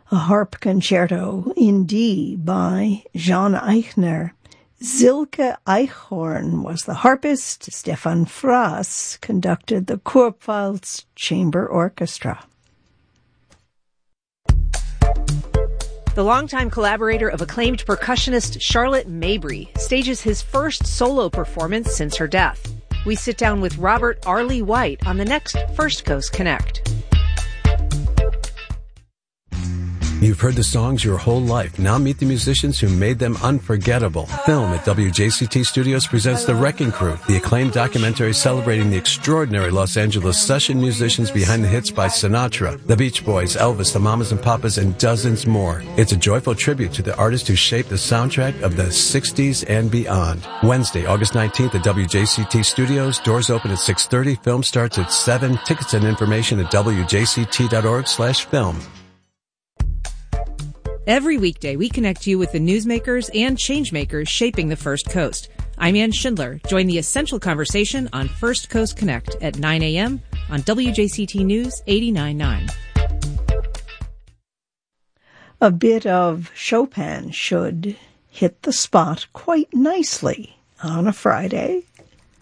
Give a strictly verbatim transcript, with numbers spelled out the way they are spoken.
a harp concerto in D by Jean Eichner. Silke Eichhorn was the harpist. Stefan Frass conducted the Kurpfalz Chamber Orchestra. The longtime collaborator of acclaimed percussionist Charlotte Mabry stages his first solo performance since her death. We sit down with Robert Arlie White on the next First Coast Connect. You've heard the songs your whole life. Now meet the musicians who made them unforgettable. Film at W J C T Studios presents The Wrecking Crew, the acclaimed documentary celebrating the extraordinary Los Angeles session musicians behind the hits by Sinatra, the Beach Boys, Elvis, the Mamas and Papas, and dozens more. It's a joyful tribute to the artists who shaped the soundtrack of the sixties and beyond. Wednesday, August nineteenth at W J C T Studios. Doors open at six thirty. Film starts at seven. Tickets and information at W J C T dot org slash film. Every weekday, we connect you with the newsmakers and changemakers shaping the First Coast. I'm Ann Schindler. Join the essential conversation on First Coast Connect at nine a.m. on W J C T News eighty-nine point nine. A bit of Chopin should hit the spot quite nicely on a Friday.